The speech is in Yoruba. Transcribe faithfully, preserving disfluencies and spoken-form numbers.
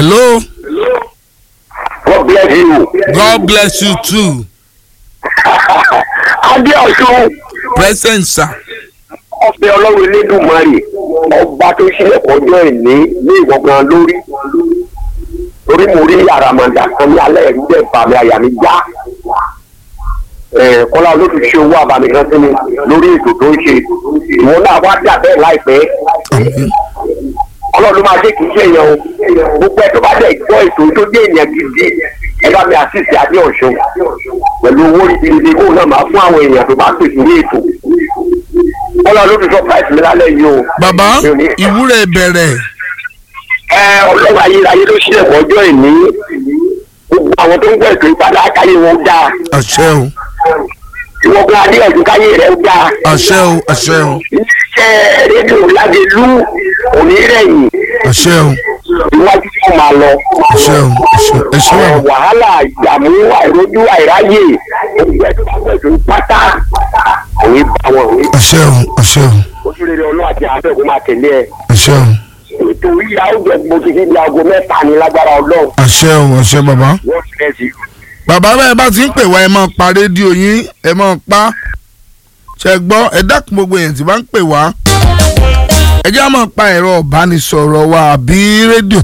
Hello. God bless you. God bless you too. Adé Ọ̀ṣun. Present sir. Ọ̀pẹ Ọlọ́run Elédùmarè ọba tó ṣe ọjọ́ ìní ní ìwọ̀ngàn lórí. Torí mo rí àràmàǹdà kan ní alẹ́ ẹ̀rí bẹ́ẹ̀ bá mi àyà mi já. Kọ́lá olóòtú ṣe owó àbàmì kan sí mi lórí ètò tó ń ṣe. Ìwọ náà wá dà bẹ́ẹ̀ láìpẹ́. Ọlọ́run máa jẹ́ kì í ṣe èèyàn o. Gbogbo ẹ̀ tó bá dẹ̀ gbọ́ ètò tó dé èèyàn gidi. Ẹ bá mi àṣìṣe Adé Ọ̀ṣun pẹ̀lú owó ìdílé kó náà máa fún àwọn èèyàn tó bá pèsè ní ètò. Ọlọ́run ló fi sọ price mi lálẹ́ yìí o. Bàbá ìwúrẹ̀ bẹ̀rẹ̀. Ẹ Ọlọ́run ayérayé ló ṣe ẹ̀kọ́ ọjọ́ ìní. Gbogbo àwọn tó ń gbọ́ ètò ìpadà káyé wọn dáa. Àṣẹ o. Ìwọ̀n kan Adé Ọ̀ṣun káyé rẹ̀ dáa. Àṣẹ o. Àṣẹ o. Iṣẹ́ rédíò Lágelú òní rẹ̀yìn. Àṣẹ o. Iwájú tí mo máa lọ. Àṣẹ o. Àṣẹ ẹṣẹ o. Wàhálà ìdààmú àìrójú àìráyè gbogbo ẹ̀ tó bá gbọ́ ètò pátá òní bá wọn òní. Àṣẹ o. Àṣẹ o. Ojúrere Ọlọ́run àti àfẹ́kùn máa tẹ̀lé ẹ. Àṣẹ o. Ètò ìyá oúnjẹ gbogbo ti di aago mẹ́ta ní lágbára Ọlọ́run. Àṣẹ o. Àṣẹ bàbá. Wọ́n ti rẹ̀ sí. Bàbá bẹ́ẹ̀ bá ti ń pè wá ẹ máa pa rédíò yín ẹ máa pa. Ṣé gbọ́ ẹ dákun gbogbo èèyàn tí bá ń pè wá. Ẹ jẹ́ á máa pa ẹ̀rọ ìbánisọ̀rọ̀ wa àbí rédíò